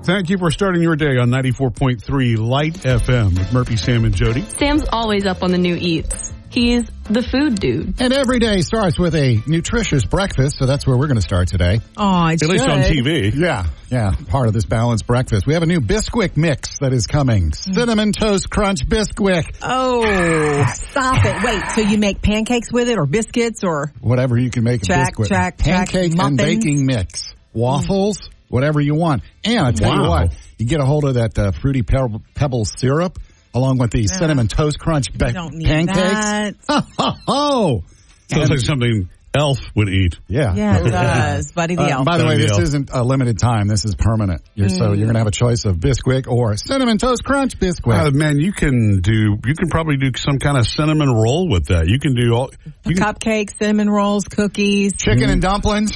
Thank you for starting your day on 94.3 Light FM with Murphy, Sam, and Jody. Sam's always up on the new eats. He's the food dude. And every day starts with a nutritious breakfast, so that's where we're going to start today. Oh, it's At least on TV. Yeah, part of this balanced breakfast. We have a new Bisquick mix that is coming. Cinnamon Toast Crunch Bisquick. Oh, stop it. Wait, so you make pancakes with it or biscuits or? Whatever you can make a Bisquick. Pancake and baking mix. Waffles, whatever you want. And I tell you what, you get a hold of that Fruity Pebble syrup along with the Cinnamon Toast Crunch pancakes. Oh! Sounds like something Elf would eat. Yeah. Yeah, it does. Buddy the Elf. By the way, this isn't a limited time. This is permanent. So you're going to have a choice of Bisquick or Cinnamon Toast Crunch Bisquick. Man, you can probably do some kind of cinnamon roll with that. You can do all... Cupcakes, cinnamon rolls, cookies. Chicken and dumplings.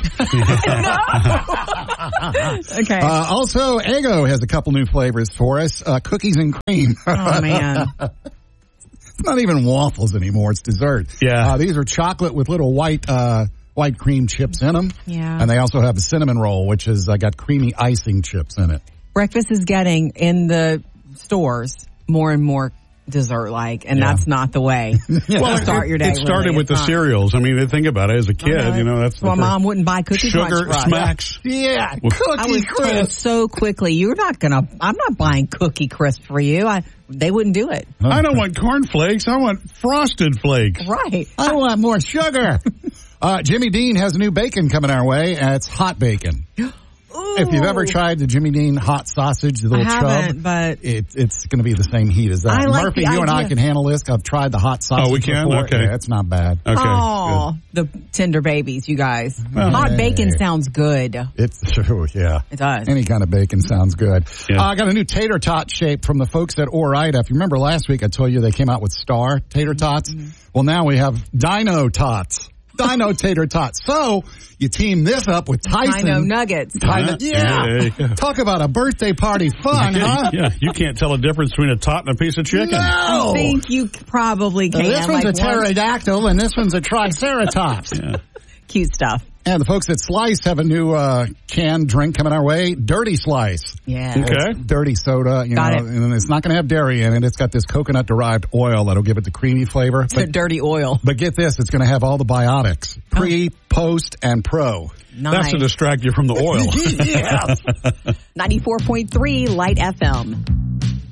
Okay. Also, Eggo has a couple new flavors for us. Cookies and cream. Oh, man. It's not even waffles anymore. It's dessert. Yeah. These are chocolate with little white cream chips in them. Yeah. And they also have a cinnamon roll, which has got creamy icing chips in it. Breakfast is getting in the stores more and more dessert-like, and that's not the way to start your day. It started with the cereals. I mean, think about it. As a kid, that's well, Mom wouldn't buy Cookie Crunch sugar smacks. Yeah, I was told so quickly, I'm not buying Cookie Crisp for you. They wouldn't do it. I don't want Corn Flakes. I want Frosted Flakes. Right. I want more sugar. Jimmy Dean has a new bacon coming our way, and it's hot bacon. Ooh. If you've ever tried the Jimmy Dean hot sausage, the little chub, but it's going to be the same heat as that. I like Murphy, you and I can handle this. I've tried the hot sausage. Oh, we can? Before. Okay. Yeah, it's not bad. Okay. Oh, the tender babies, you guys. Hot bacon sounds good. It's true, yeah. It does. Any kind of bacon sounds good. Yeah. I got a new tater tot shape from the folks at Ore-Ida. If you remember last week, I told you they came out with Star tater tots. Well, now we have Dino Tots. Dino tater tots. So you team this up with Tyson. Dino Nuggets. Yeah. Talk about a birthday party fun, huh? Yeah, you can't tell the difference between a tot and a piece of chicken. No. I think you probably can. This one's a pterodactyl and this one's a triceratops. Cute stuff. And the folks at Slice have a new canned drink coming our way, Dirty Slice. Yeah. Okay. It's dirty soda, and it's not going to have dairy in it. It's got this coconut-derived oil that'll give it the creamy flavor. It's a dirty oil. But get this, it's going to have all the biotics, pre, post, and pro. Nice. That's to distract you from the oil. Yeah. 94.3 Light FM.